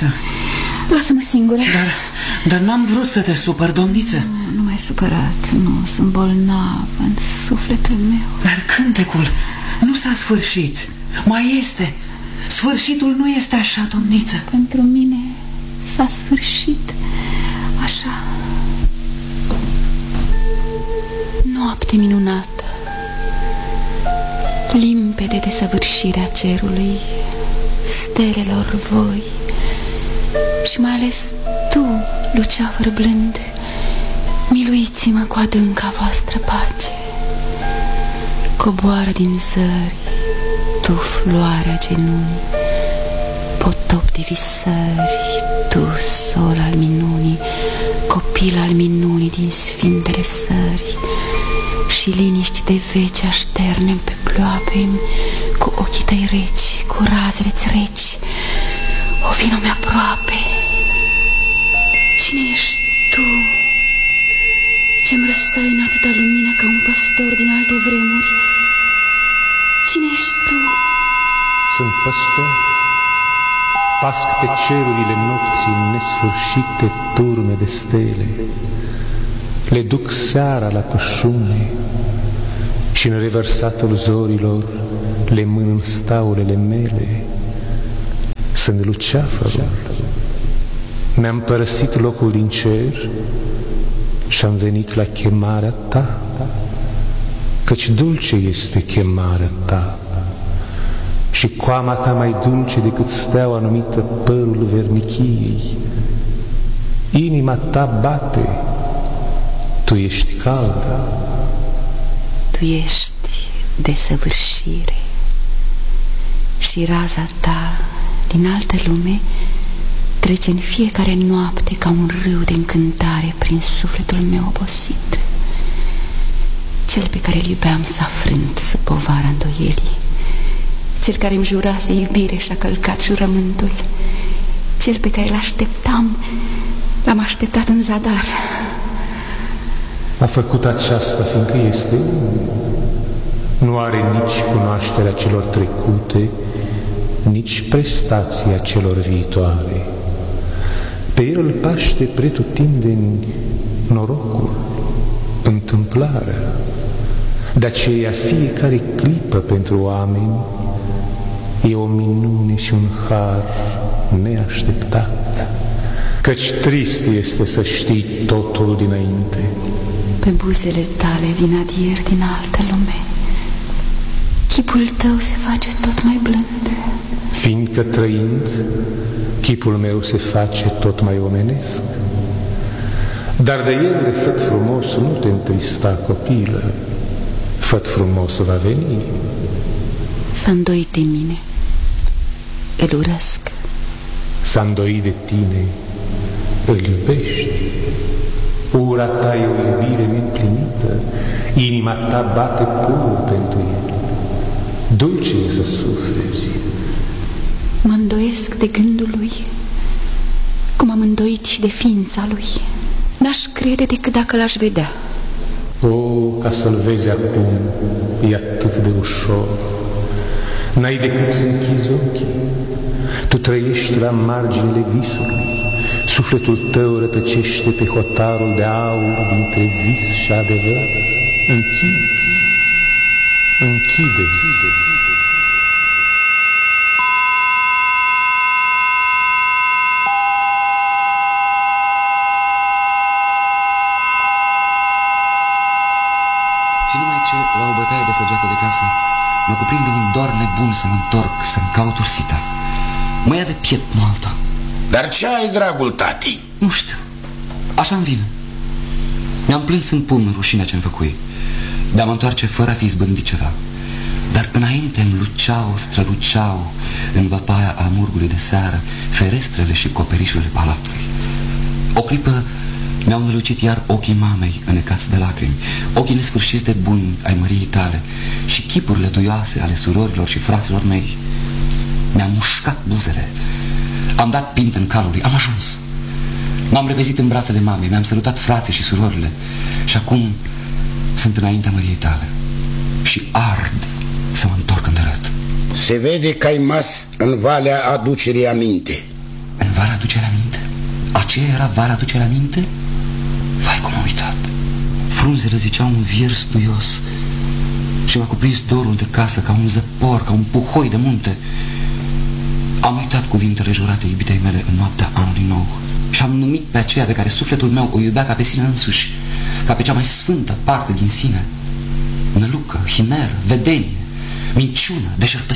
domniță. Lasă-mă singură. Dar n-am vrut să te supăr, domniță. Nu m-ai supărat, nu, sunt bolnav în sufletul meu. Dar cântecul nu s-a sfârșit. Mai este. Sfârșitul nu este așa, domniță. Pentru mine s-a sfârșit așa. Noapte minunată, limpede de săvârșirea cerului, stelelor voi și mai ales tu, luceafăr blând, miluiți-mă cu adânca voastră pace. Coboară din zări, tu, floarea genunii, potop de visări, tu, sol al minunii, copil al minunii din sfintele sări, și liniști de veci așternem pe ploape-mi cu ochii tăi reci, cu razele-ți reci. O vino-mi aproape. Cine ești tu, ce-mi răsai în atâta lumină ca un păstor din alte vremuri? Cine ești tu? Sunt păstor, pasc pe cerurile nopții în nesfârșite turme de stele. Le duc seara la pășune și în revărsatul zorilor le mână staulele mele. Sunt luceafărul. Mi-am părăsit locul din cer și am venit la chemarea ta, căci dulce este chemarea ta și coama ta mai dulce decât steaua numită părul vernichiei. Inima ta bate, tu ești caldă. Tu ești desăvârșire și raza ta din altă lume trece în fiecare noapte ca un râu de încântare prin sufletul meu obosit. Cel pe care îl iubeam s-a frânt sub povara îndoielii. Cel care îmi jurase iubire și-a călcat jurământul. Cel pe care l-așteptam, l-am așteptat în zadar. A făcut aceasta fiindcă este unul. Nu are nici cunoașterea celor trecute, nici prestația celor viitoare. Pe el îl paște pretutindeni norocul, întâmplarea. De aceea fiecare clipă pentru oameni e o minune și un har neașteptat, căci trist este să știi totul dinainte. Pe buzele tale vin adieri din altă lume. Chipul tău se face tot mai blând. Fiindcă trăind, chipul meu se face tot mai omenesc. Dar de el, de făt frumos, nu te întrista, copilă. Făt frumos va veni. S-a îndoit de mine. Îl urăsc. S-a îndoit de tine. Îl iubești. Ura ta e o iubire neîmplinită. Inima ta bate pur pentru el. Dulce e să suferi. Mă îndoiesc de gândul lui, cum am îndoit și de ființa lui. N-aș crede decât dacă l-aș vedea. O, ca să-l vezi acum, e atât de ușor. N-ai decât să închizi ochii. Tu trăiești la marginile visului. Sufletul tău rătăcește pe hotarul de aur dintre vis și adevăr. Închide. Și numai ce, la o bătaie de săgeată de casă, mă cuprinde un dor nebun să mă întorc, să-mi caut ursita. Mă ia de piept, nu alta. Dar ce ai, dragul tati? Nu știu, așa-mi vine. Mi-am plâns în pumn rușinea ce-mi făcui, de-a mă întoarce fără a fi zbândit ceva. Dar înainte îmi luceau, străluceau în văpaia amurgului de seară ferestrele și coperișurile palatului. O clipă mi-au nălucit iar ochii mamei înecați de lacrimi, ochii nesfârșiți de buni ai măriei tale și chipurile duioase ale surorilor și fraților mei. Mi-am mușcat buzele, am dat pint în calul lui, am ajuns. M-am repezit în brațele mamei, mi-am salutat frații și surorile și acum sunt înaintea măriei tale și ard să mă întorc îndărât. Se vede că ai mas în valea aducerii aminte. Vara aducerea aminte? Aceea era vara aducerea aminte? Vai, cum am uitat. Frunzele ziceau un viers duios și m-a cuprins dorul de casă ca un zăpor, ca un puhoi de munte. Am uitat cuvintele jurate iubitei mele în noaptea anului nou și am numit pe aceea pe care sufletul meu o iubea ca pe sine însuși, ca pe cea mai sfântă parte din sine. Nălucă, himeră, vedenie, minciună, deșertăciune.